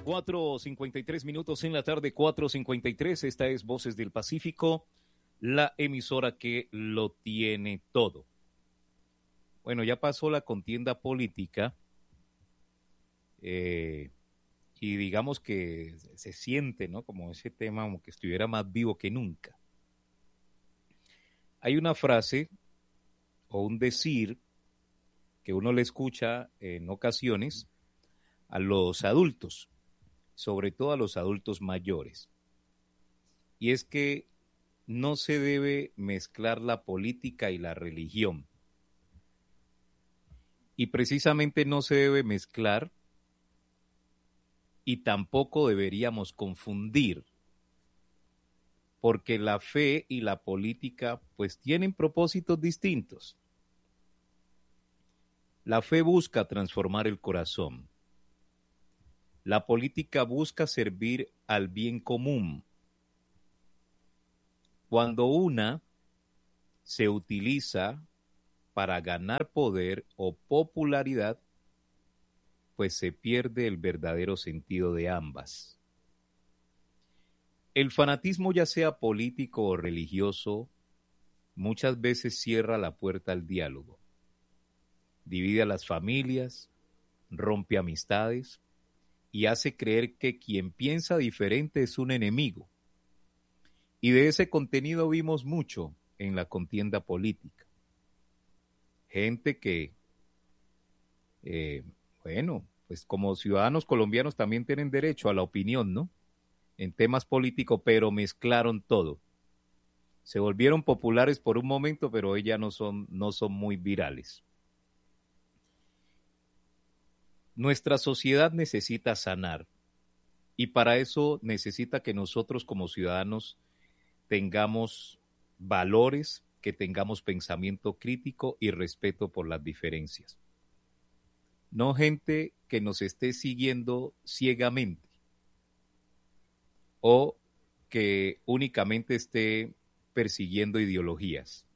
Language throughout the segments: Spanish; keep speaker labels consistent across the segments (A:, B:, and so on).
A: 4:53 en la tarde, 4:53. Esta es Voces del Pacífico, la emisora que lo tiene todo. Bueno, ya pasó la contienda política y digamos que se siente, ¿no? Como ese tema, como que estuviera más vivo que nunca. Hay una frase o un decir que uno le escucha en ocasiones a los adultos, sobre todo a los adultos mayores, y es que no se debe mezclar la política y la religión, y precisamente no se debe mezclar y tampoco deberíamos confundir, porque la fe y la política pues tienen propósitos distintos. La fe busca transformar el corazón. La política busca servir al bien común. Cuando una se utiliza para ganar poder o popularidad, pues se pierde el verdadero sentido de ambas. El fanatismo, ya sea político o religioso, muchas veces cierra la puerta al diálogo. Divide a las familias, rompe amistades y hace creer que quien piensa diferente es un enemigo. Y de ese contenido vimos mucho en la contienda política. Gente que, pues como ciudadanos colombianos también tienen derecho a la opinión, ¿no? En temas políticos, pero mezclaron todo. Se volvieron populares por un momento, pero ellas no son muy virales. Nuestra sociedad necesita sanar y para eso necesita que nosotros como ciudadanos tengamos valores, que tengamos pensamiento crítico y respeto por las diferencias. No gente que nos esté siguiendo ciegamente o que únicamente esté persiguiendo ideologías.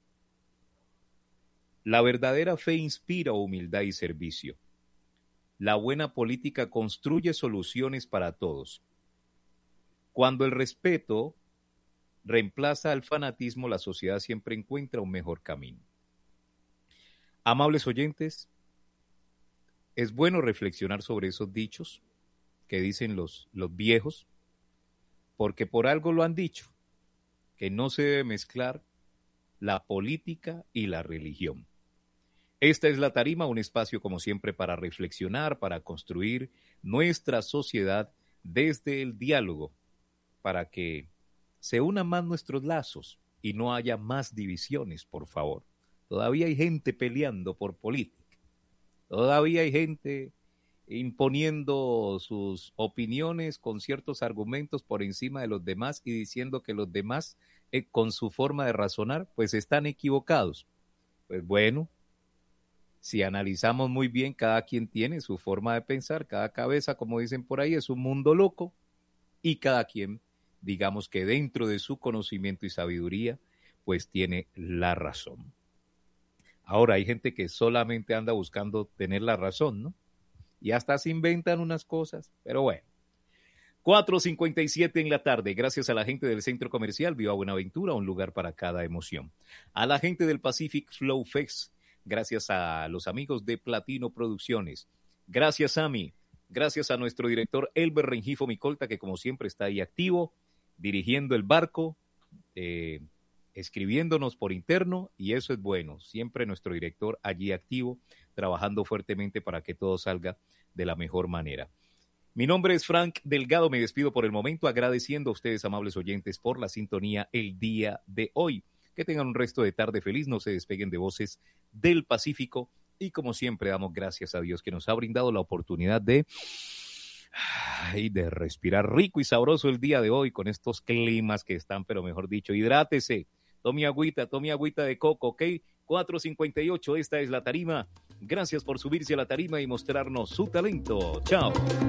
A: La verdadera fe inspira humildad y servicio. La buena política construye soluciones para todos. Cuando el respeto reemplaza al fanatismo, la sociedad siempre encuentra un mejor camino. Amables oyentes, es bueno reflexionar sobre esos dichos que dicen los viejos, porque por algo lo han dicho, que no se debe mezclar la política y la religión. Esta es La Tarima, un espacio como siempre para reflexionar, para construir nuestra sociedad desde el diálogo, para que se unan más nuestros lazos y no haya más divisiones, por favor. Todavía hay gente peleando por política. Todavía hay gente imponiendo sus opiniones con ciertos argumentos por encima de los demás y diciendo que los demás, con su forma de razonar, pues están equivocados. Pues bueno, si analizamos muy bien, cada quien tiene su forma de pensar, cada cabeza, como dicen por ahí, es un mundo loco y cada quien, digamos que dentro de su conocimiento y sabiduría, pues tiene la razón. Ahora hay gente que solamente anda buscando tener la razón, ¿no? Y hasta se inventan unas cosas, pero bueno. 4:57 en la tarde, gracias a la gente del Centro Comercial Viva Buenaventura, un lugar para cada emoción. A la gente del Pacific Flow Fest, gracias a los amigos de Platino Producciones. Gracias a mí, gracias a nuestro director Elber Rengifo Micolta, que como siempre está ahí activo, dirigiendo el barco, escribiéndonos por interno, y eso es bueno. Siempre nuestro director allí activo, trabajando fuertemente para que todo salga de la mejor manera. Mi nombre es Frank Delgado, me despido por el momento agradeciendo a ustedes, amables oyentes, por la sintonía el día de hoy. Que tengan un resto de tarde feliz, no se despeguen de Voces del Pacífico y como siempre damos gracias a Dios que nos ha brindado la oportunidad de respirar rico y sabroso el día de hoy con estos climas que están, pero mejor dicho, hidrátese, tome agüita de coco, ¿ok? 4:58, esta es La Tarima. Gracias por subirse a la tarima y mostrarnos su talento. Chao.